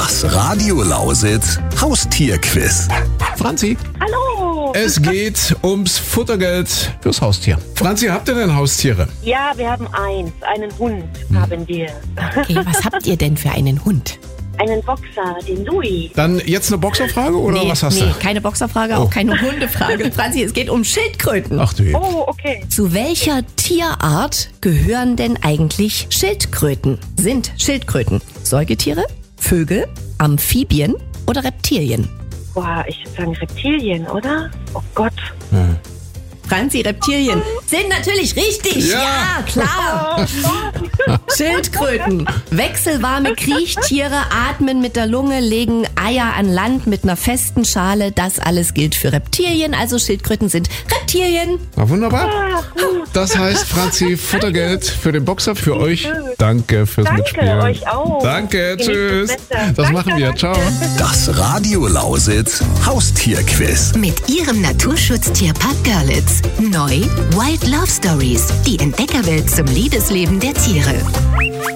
Das Radio Lausitz Haustierquiz. Franzi, Hallo. es geht ums Futtergeld fürs Haustier. Franzi, habt ihr denn Haustiere? Ja, wir haben einen Hund haben wir. Okay, was habt ihr denn für einen Hund? Einen Boxer, den Louis. Dann jetzt eine Boxerfrage oder was hast nee, du? keine Boxerfrage, Oh. auch keine Hundefrage. Franzi, es geht um Schildkröten. Ach du je. Oh, okay. Zu welcher Tierart gehören denn eigentlich Schildkröten? Sind Schildkröten Säugetiere, Vögel, Amphibien oder Reptilien? Boah, ich würde sagen Reptilien, oder? Oh Gott. Franzi, Reptilien sind natürlich richtig. Ja. Ja, klar. Schildkröten. Wechselwarme Kriechtiere, atmen mit der Lunge, legen Eier an Land mit einer festen Schale. Das alles gilt für Reptilien. Also Schildkröten sind Reptilien. Na wunderbar. Das heißt, Franzi, Futtergeld für den Boxer, für euch. Danke fürs Mitspielen. Danke, euch auch. Danke, Genießt tschüss. das Wetter. Das Danke, machen wir. danke. Ciao. Das Radio Lausitz Haustierquiz. Mit ihrem Naturschutztierpark Görlitz. Neu Wild Love Stories. Die Entdeckerwelt zum Liebesleben der Tiere.